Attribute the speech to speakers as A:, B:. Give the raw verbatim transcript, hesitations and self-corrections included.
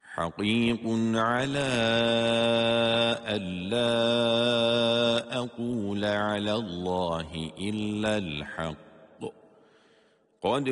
A: حقيق على ألا أقول على الله إلا الحق قد